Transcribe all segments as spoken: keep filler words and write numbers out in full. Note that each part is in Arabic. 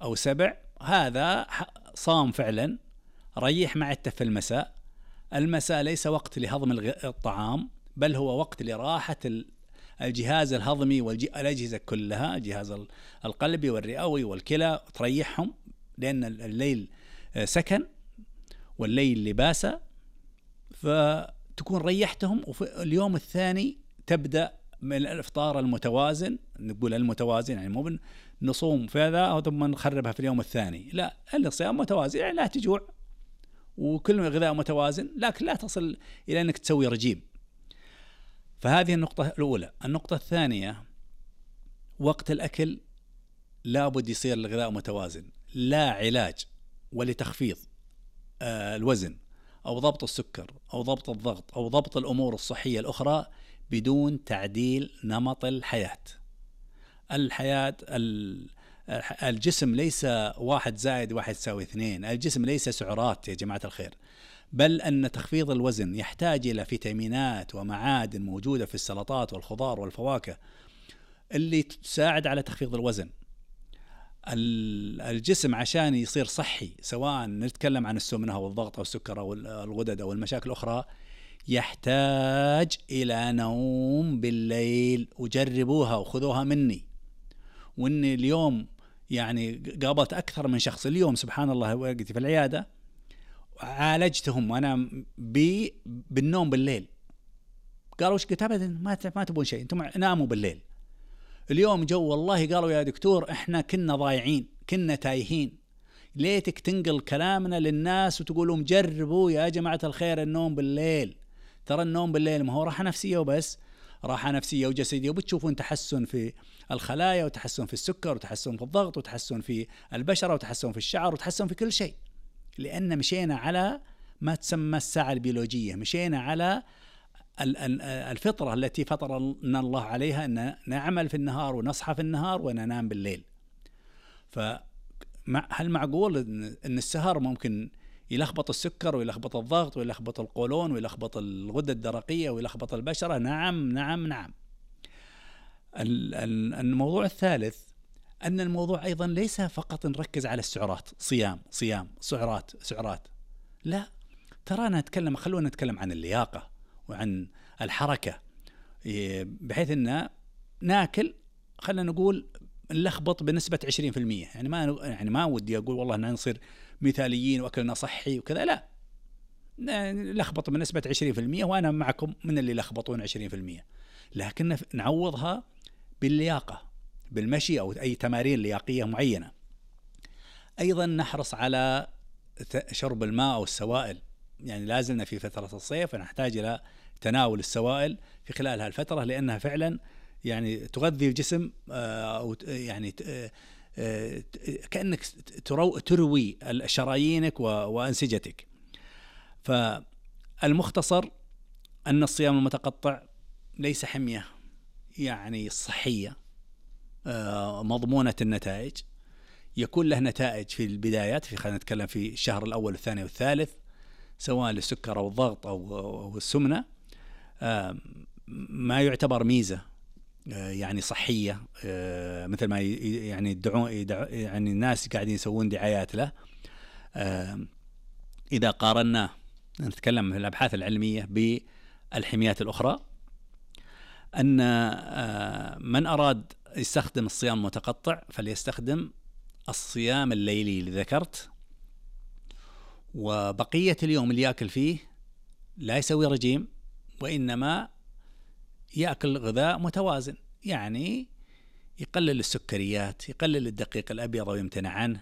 أو سبع، هذا صام فعلا، ريح مع التف في المساء. المساء ليس وقت لهضم الطعام، بل هو وقت لراحة الجهاز الهضمي والأجهزة كلها، الجهاز القلبي والرئوي والكلى، تريحهم، لأن الليل سكن والليل لباسة، فتكون ريحتهم. وفي اليوم الثاني تبدأ من الإفطار المتوازن، نقول المتوازن يعني مو نصوم في هذا ثم نخربها في اليوم الثاني، لا، الصيام متوازن، يعني لا تجوع وكل غذاء متوازن، لكن لا تصل إلى أنك تسوي رجيم. فهذه النقطة الأولى. النقطة الثانية، وقت الأكل لابد يصير الغذاء متوازن، لا علاج ولتخفيض الوزن أو ضبط السكر أو ضبط الضغط أو ضبط الأمور الصحية الأخرى بدون تعديل نمط الحياة. الحياة الجسم ليس واحد زائد واحد يساوي اثنين، الجسم ليس سعرات يا جماعة الخير، بل أن تخفيض الوزن يحتاج إلى فيتامينات ومعادن موجودة في السلطات والخضار والفواكه اللي تساعد على تخفيض الوزن. الجسم عشان يصير صحي، سواء نتكلم عن السمنة أو الضغط أو السكر أو الغدد أو المشاكل الأخرى، يحتاج إلى نوم بالليل. وجربوها وخذوها مني، وإني اليوم يعني قابلت أكثر من شخص اليوم سبحان الله وقتي في العيادة عالجتهم وأنا بي بالنوم بالليل. قالوا إيش؟ قلت أبدا، ما ما تبون شيء، أنتم ناموا بالليل. اليوم جو والله قالوا يا دكتور إحنا كنا ضايعين، كنا تايهين، ليتك تنقل كلامنا للناس وتقولوا جربوا يا جماعة الخير النوم بالليل. ترى النوم بالليل ما هو راحة نفسية وبس، راحة نفسية وجسدية، وبتشوفون تحسن في الخلايا وتحسن في السكر وتحسن في الضغط وتحسن في البشرة وتحسن في الشعر وتحسن في كل شيء، لأن مشينا على ما تسمى الساعة البيولوجية، مشينا على الفطرة التي فطرنا الله عليها، أن نعمل في النهار ونصحى في النهار وننام بالليل. فهل معقول أن السهر ممكن يلخبط السكر ويلخبط الضغط ويلخبط القولون ويلخبط الغدة الدرقية ويلخبط البشرة؟ نعم نعم نعم. الموضوع الثالث أن الموضوع أيضا ليس فقط نركز على السعرات، صيام صيام سعرات سعرات، لا، ترانا نتكلم، خلونا نتكلم عن اللياقة وعن الحركة، بحيث أن ناكل، خلنا نقول نلخبط بنسبة عشرين في المية، يعني ما يعني ما ودي أقول والله أننا نصير مثاليين وأكلنا صحي وكذا، لا، نلخبط بنسبة عشرين في المية، وأنا معكم من اللي لخبطون عشرين في المية، لكن نعوضها باللياقة، بالمشي أو أي تمارين لياقية معينة. أيضا نحرص على شرب الماء أو السوائل، يعني لازلنا في فترة الصيف نحتاج إلى تناول السوائل في خلال هالفترة، لأنها فعلا يعني تغذي الجسم، أو يعني كأنك تروي شرايينك وأنسجتك. فالمختصر أن الصيام المتقطع ليس حمية يعني صحية مضمونة النتائج، يكون له نتائج في البدايات، في خلينا نتكلم في الشهر الأول والثاني والثالث، سواء للسكر أو الضغط أو السمنة، ما يعتبر ميزة يعني صحية، مثل ما يعني يدعون يعني الناس قاعدين يسوون دعايات له. إذا قارنا، نتكلم في الأبحاث العلمية بالحميات الأخرى، أن من أراد يستخدم الصيام المتقطع فليستخدم الصيام الليلي اللي ذكرت، وبقية اليوم اللي يأكل فيه لا يسوي رجيم، وإنما يأكل غذاء متوازن، يعني يقلل السكريات، يقلل الدقيق الأبيض ويمتنع عنه،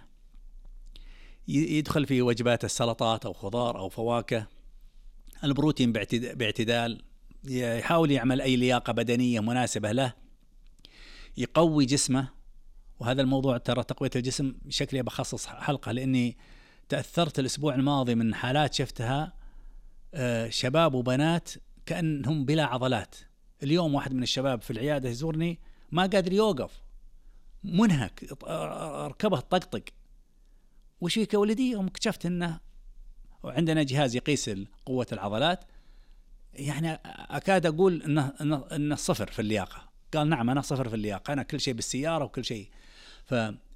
يدخل في وجبات السلطات أو خضار أو فواكه، البروتين باعتدال، يحاول يعمل أي لياقة بدنية مناسبة له، يقوي جسمه. وهذا الموضوع ترى تقوية الجسم شكلي بخصص حلقة، لأني تأثرت الأسبوع الماضي من حالات شفتها، شباب وبنات كأنهم بلا عضلات. اليوم واحد من الشباب في العيادة يزورني ما قادر يوقف، منهك، ركبه طقطق. وش فيك يا ولدي؟ يوم اكتشفت انه وعندنا جهاز يقيس قوة العضلات، يعني أكاد أقول إنه, إنه, إنه صفر في اللياقة. قال نعم أنا صفر في اللياقة، أنا كل شيء بالسيارة وكل شيء. ف